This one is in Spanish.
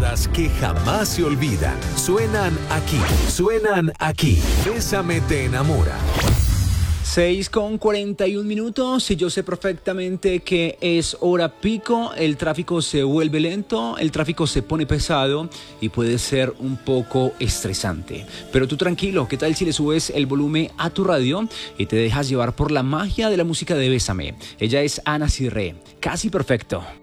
baladas que jamás se olvidan. Suenan aquí. Bésame te enamora. 6:41 y yo sé perfectamente que es hora pico, el tráfico se vuelve lento, el tráfico se pone pesado y puede ser un poco estresante. Pero tú tranquilo, ¿qué tal si le subes el volumen a tu radio y te dejas llevar por la magia de la música de Bésame? Ella es Ana Cirré, Casi Perfecto.